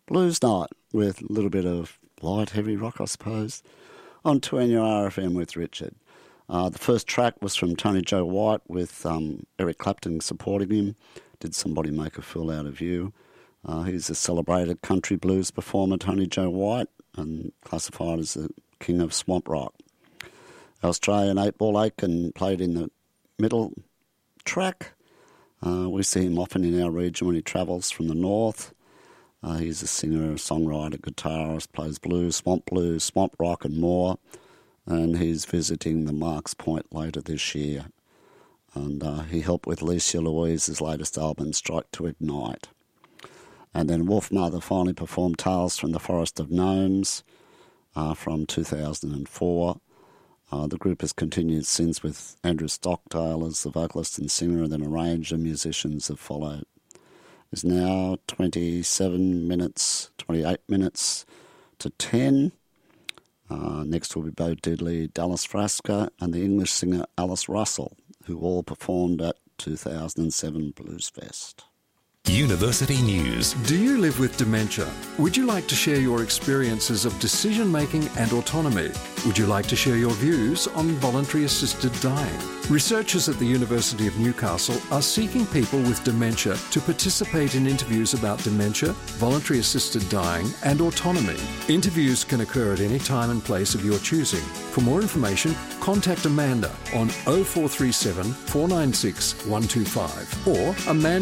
blues night with a little bit of light, heavy rock, I suppose, on 2NURFM with Richard. The first track was from Tony Joe White with Eric Clapton supporting him. Did Somebody Make a Fool Out of You? He's a celebrated country blues performer, Tony Joe White, and classified as the king of swamp rock. Australian 8-Ball Aiken played in the middle track. We see him often in our region when he travels from the north. He's a singer, songwriter, guitarist, plays blues, swamp rock and more. And he's visiting the Marks Point later this year. And he helped with Licia Louise's latest album, Strike to Ignite. And then Wolfmother finally performed Tales from the Forest of Gnomes from 2004. The group has continued since with Andrew Stockdale as the vocalist and singer, and then a range of musicians have followed. It's now 28 minutes to 10. Next will be Bo Diddley, Dallas Frasca, and the English singer Alice Russell, who all performed at 2007 Blues Fest. University News. Do you live with dementia? Would you like to share your experiences of decision-making and autonomy? Would you like to share your views on voluntary assisted dying? Researchers at the University of Newcastle are seeking people with dementia to participate in interviews about dementia, voluntary assisted dying and autonomy. Interviews can occur at any time and place of your choosing. For more information, contact Amanda on 0437 496 125 or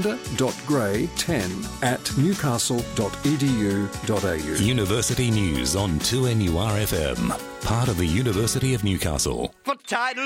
amanda.gray10@newcastle.edu.au. University News on 2NURFM, part of the University of Newcastle. For tidal